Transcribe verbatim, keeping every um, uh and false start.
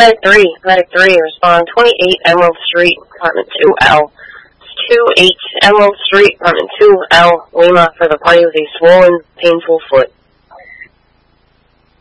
Medic three, Medic three, respond twenty-eight Emerald Street, apartment two L. two eight Emerald Street, apartment two L, Lima, for the party with a swollen, painful foot.